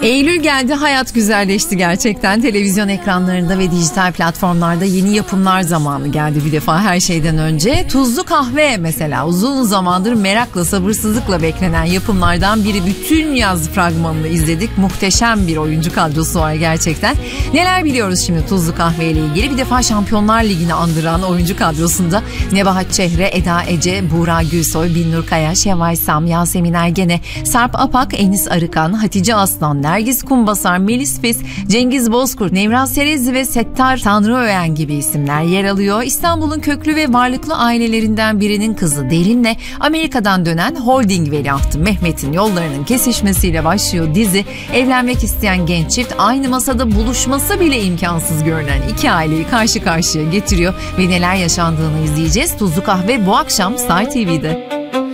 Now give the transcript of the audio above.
Eylül geldi, hayat güzelleşti gerçekten. Televizyon ekranlarında ve dijital platformlarda yeni yapımlar zamanı geldi bir defa her şeyden önce. Tuzlu Kahve mesela uzun zamandır merakla, sabırsızlıkla beklenen yapımlardan biri. Bütün yaz fragmanını izledik. Muhteşem bir oyuncu kadrosu var gerçekten. Neler biliyoruz şimdi Tuzlu Kahve ile ilgili? Bir defa Şampiyonlar Ligi'ni andıran oyuncu kadrosunda Nebahat Çehre, Eda Ece, Buğra Gülsoy, Binnur Kaya, Şevval Sam, Yasemin Ergene, Sarp Apak, Enis Arıkan, Hatice Aslan, Nergis Kumbasar, Melis Fis, Cengiz Bozkurt, Nevraz Serezli ve Settar Tanrıöğen gibi isimler yer alıyor. İstanbul'un köklü ve varlıklı ailelerinden birinin kızı Derin'le Amerika'dan dönen holding veliahtı Mehmet'in yollarının kesişmesiyle başlıyor dizi. Evlenmek isteyen genç çift aynı masada buluşması bile imkansız görünen iki aileyi karşı karşıya getiriyor ve neler yaşandığını izleyeceğiz. Tuzlu Kahve bu akşam Star TV'de.